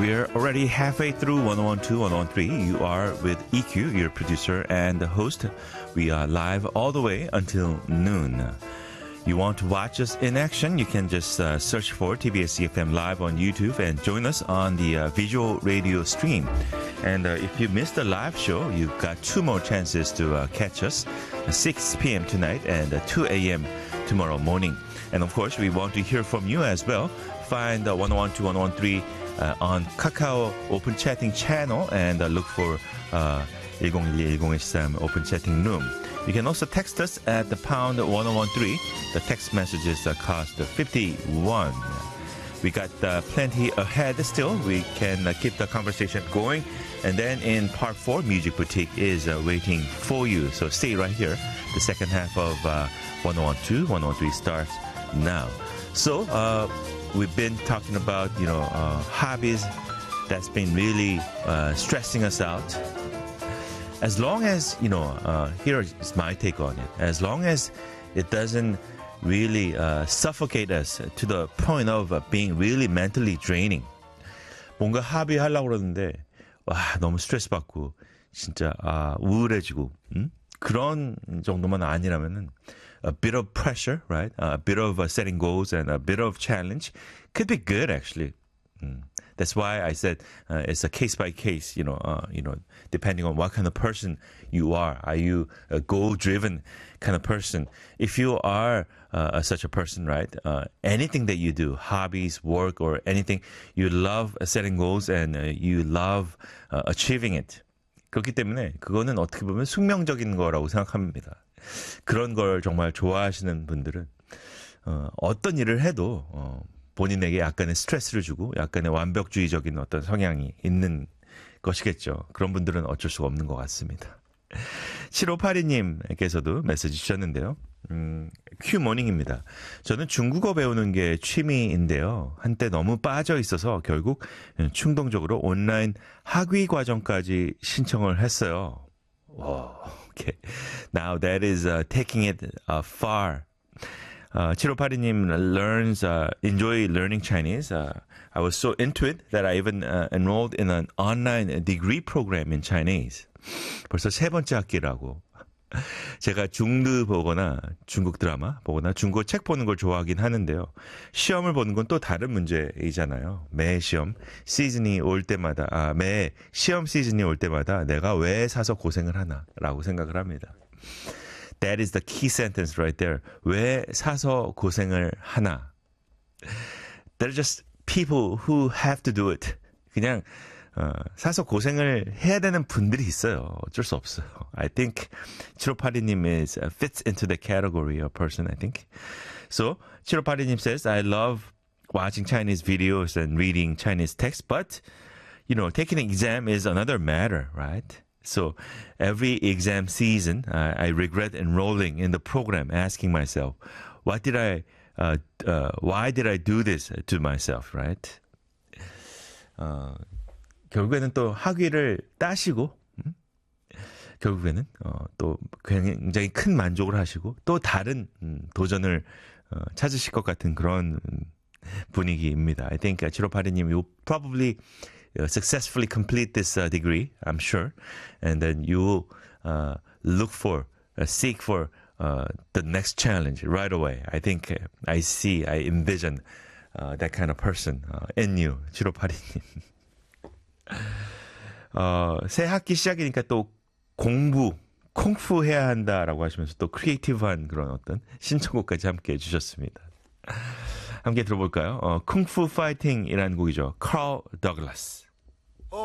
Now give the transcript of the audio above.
We're already halfway through 1012, 1013. You are with EQ, your producer and the host. We are live all the way until noon. You want to watch us in action? You can just search for TBS EFM Live on YouTube and join us on the visual radio stream. And if you missed the live show, you've got two more chances to catch us, 6 p.m. tonight and 2 a.m. tomorrow morning. And of course, we want to hear from you as well. Find 1012, 1013 on Kakao Open Chatting channel and look for 1011-13 Open Chatting Room. You can also text us at the pound 1013. The text messages cost 51. We got plenty ahead still. We can keep the conversation going. And then in part 4, Music Boutique is waiting for you. So stay right here. The second half of 1012, 1013 starts now. So we've been talking about, hobbies that's been really stressing us out. As long as, here is my take on it. As long as it doesn't really suffocate us to the point of being really mentally draining. 뭔가 합의 하려고 그러는데, 와, 너무 스트레스 받고, 진짜, 우울해지고, 그런 정도만 아니라면은, a bit of pressure, right? A bit of setting goals and a bit of challenge could be good, actually. That's why I said it's a case by case, depending on what kind of person you are. Are you a goal-driven kind of person? If you are such a person, right? Anything that you do, hobbies, work, or anything, you love setting goals and you love achieving it. 그렇기 때문에 그거는 어떻게 보면 숙명적인 거라고 생각합니다. 그런 걸 정말 좋아하시는 분들은 어떤 일을 해도 본인에게 약간의 스트레스를 주고 약간의 완벽주의적인 어떤 성향이 있는 것이겠죠. 그런 분들은 어쩔 수가 없는 것 같습니다. 7582님께서도 메시지 주셨는데요. 큐모닝입니다. 저는 중국어 배우는 게 취미인데요. 한때 너무 빠져 있어서 결국 충동적으로 온라인 학위 과정까지 신청을 했어요. Wow, okay. Now that is taking it far. 7582님 enjoy learning Chinese. I was so into it that I even enrolled in an online degree program in Chinese. 벌써 세 번째 학기라고. 제가 중드 보거나 중국 드라마 보거나 중국어 책 보는 걸 좋아하긴 하는데요. 시험을 보는 건 또 다른 문제이잖아요. 매 시험 시즌이 올 때마다, 매 시험 시즌이 올 때마다 내가 왜 사서 고생을 하나라고 생각을 합니다. That is the key sentence right there. 왜 사서 고생을 하나? They're just people who have to do it. 그냥 사서 고생을 해야 되는 분들이 있어요. 어쩔 수 없어요. I think 7582님 fits into the category of person, I think. So 7582님 says, I love watching Chinese videos and reading Chinese text, but taking an exam is another matter, right? So every exam season, I regret enrolling in the program, asking myself, why did I do this to myself, right? 결국에는 또 학위를 따시고, 결국에는 또 굉장히 큰 만족을 하시고 또 다른 도전을 찾으실 것 같은 그런 분위기입니다. I think 7582님, you probably successfully complete this degree, I'm sure. And then you seek for the next challenge right away. I think I envision that kind of person in you, 7582님. 새 학기 시작이니까 또 공부, 콩푸 해야 한다라고 하시면서 또 크리에이티브한 그런 어떤 신청곡까지 함께 해주셨습니다. 함께 들어볼까요? 쿵푸 파이팅이라는 곡이죠. Carl Douglas.